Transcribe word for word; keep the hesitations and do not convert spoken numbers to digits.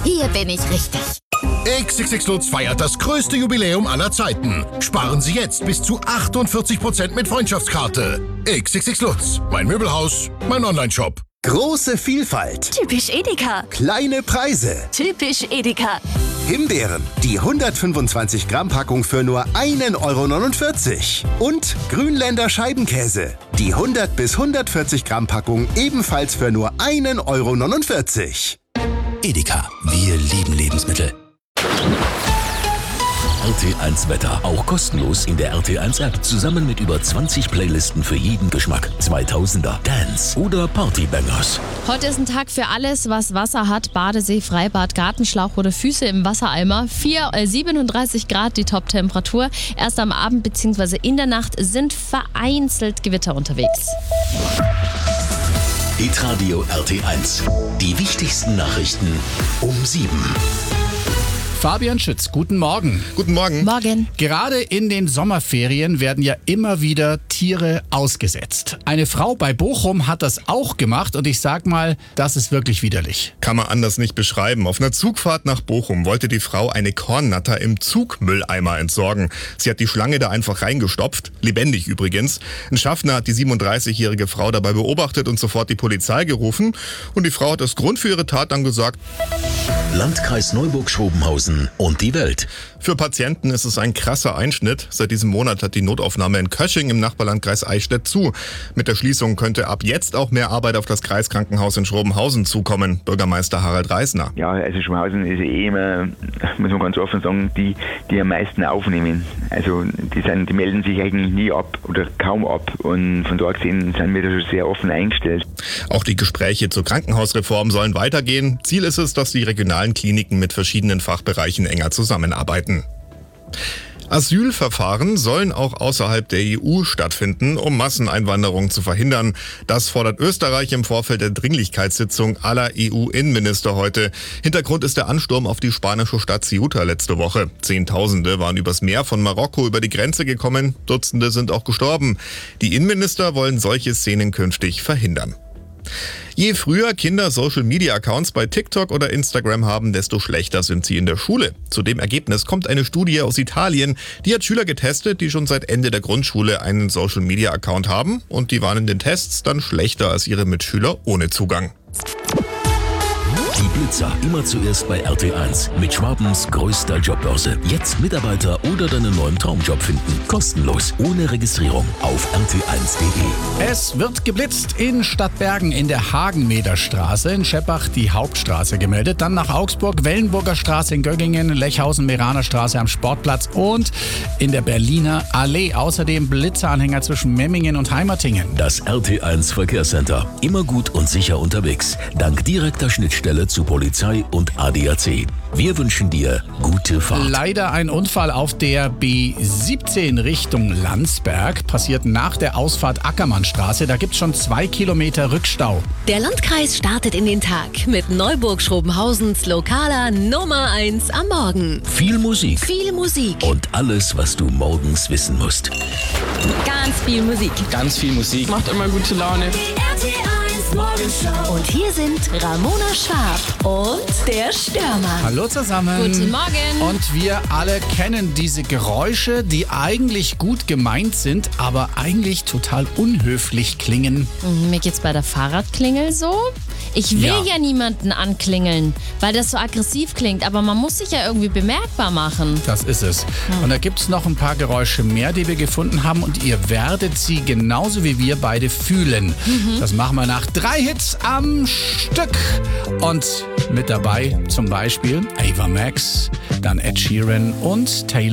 Hier bin ich richtig. X X X Lutz feiert das größte Jubiläum aller Zeiten. Sparen Sie jetzt bis zu achtundvierzig Prozent mit Freundschaftskarte. X X X Lutz, mein Möbelhaus, mein Onlineshop. Große Vielfalt. Typisch Edeka. Kleine Preise. Typisch Edeka. Himbeeren, die hundertfünfundzwanzig Gramm Packung für nur einen Euro neunundvierzig. Und Grünländer Scheibenkäse, die hundert bis hundertvierzig Gramm Packung ebenfalls für nur einen Euro neunundvierzig. Edeka, wir lieben Lebensmittel. R T eins Wetter, auch kostenlos in der R T eins App, zusammen mit über zwanzig Playlisten für jeden Geschmack. zweitausender, Dance oder Partybangers. Heute ist ein Tag für alles, was Wasser hat. Badesee, Freibad, Gartenschlauch oder Füße im Wassereimer. vier, äh, siebenunddreißig Grad die Top-Temperatur. Erst am Abend bzw. in der Nacht sind vereinzelt Gewitter unterwegs. Hitradio R T eins. Die wichtigsten Nachrichten um sieben. Fabian Schütz, guten Morgen. Guten Morgen. Morgen. Gerade in den Sommerferien werden ja immer wieder Tiere ausgesetzt. Eine Frau bei Bochum hat das auch gemacht und ich sag mal, das ist wirklich widerlich. Kann man anders nicht beschreiben. Auf einer Zugfahrt nach Bochum wollte die Frau eine Kornnatter im Zugmülleimer entsorgen. Sie hat die Schlange da einfach reingestopft, lebendig übrigens. Ein Schaffner hat die siebenunddreißigjährige Frau dabei beobachtet und sofort die Polizei gerufen. Und die Frau hat als Grund für ihre Tat dann gesagt: Landkreis Neuburg-Schrobenhausen und die Welt. Für Patienten ist es ein krasser Einschnitt. Seit diesem Monat hat die Notaufnahme in Kösching im Nachbarlandkreis Eichstätt zu. Mit der Schließung könnte ab jetzt auch mehr Arbeit auf das Kreiskrankenhaus in Schrobenhausen zukommen. Bürgermeister Harald Reisner. Ja, also Schrobenhausen ist eh immer, muss man ganz offen sagen, die, die am meisten aufnehmen. Also die, sind, die melden sich eigentlich nie ab oder kaum ab. Und von dort gesehen sind wir da schon sehr offen eingestellt. Auch die Gespräche zur Krankenhausreform sollen weitergehen. Ziel ist es, dass die regionalen Kliniken mit verschiedenen Fachbereichen enger zusammenarbeiten. Asylverfahren sollen auch außerhalb der E U stattfinden, um Masseneinwanderung zu verhindern. Das fordert Österreich im Vorfeld der Dringlichkeitssitzung aller E U-Innenminister heute. Hintergrund ist der Ansturm auf die spanische Stadt Ceuta letzte Woche. Zehntausende waren übers Meer von Marokko über die Grenze gekommen, Dutzende sind auch gestorben. Die Innenminister wollen solche Szenen künftig verhindern. Je früher Kinder Social-Media-Accounts bei TikTok oder Instagram haben, desto schlechter sind sie in der Schule. Zu dem Ergebnis kommt eine Studie aus Italien. Die hat Schüler getestet, die schon seit Ende der Grundschule einen Social-Media-Account haben. Und die waren in den Tests dann schlechter als ihre Mitschüler ohne Zugang. Die Blitzer, immer zuerst bei R T eins. Mit Schwabens größter Jobbörse. Jetzt Mitarbeiter oder deinen neuen Traumjob finden. Kostenlos, ohne Registrierung auf R T eins punkt de. Es wird geblitzt in Stadtbergen in der Hagenmederstraße, in Scheppach die Hauptstraße gemeldet, dann nach Augsburg, Wellenburger Straße in Göggingen, Lechhausen, Meraner Straße am Sportplatz und in der Berliner Allee. Außerdem Blitzeranhänger zwischen Memmingen und Heimatingen. Das R T eins Verkehrscenter. Immer gut und sicher unterwegs. Dank direkter Schnittstelle zu Polizei und A D A C. Wir wünschen dir gute Fahrt. Leider ein Unfall auf der B siebzehn Richtung Landsberg. Passiert nach der Ausfahrt Ackermannstraße. Da gibt es schon zwei Kilometer Rückstau. Der Landkreis startet in den Tag mit Neuburg-Schrobenhausens lokaler Nummer eins am Morgen. Viel Musik. Viel Musik. Und alles, was du morgens wissen musst. Ganz viel Musik. Ganz viel Musik. Macht immer gute Laune. Die R T eins Morgenshow. Und hier sind Ramona Schwab und der Stürmer. Hallo zusammen. Guten Morgen. Und wir alle kennen diese Geräusche, die eigentlich gut gemeint sind, aber eigentlich total unhöflich klingen. Mir geht's bei der Fahrradklingel so. Ich will Ja. ja niemanden anklingeln, weil das so aggressiv klingt, aber man muss sich ja irgendwie bemerkbar machen. Das ist es. Und da gibt es noch ein paar Geräusche mehr, die wir gefunden haben und ihr werdet sie genauso wie wir beide fühlen. Mhm. Das machen wir nach drei Hits am Stück. Und mit dabei zum Beispiel Ava Max, dann Ed Sheeran und Taylor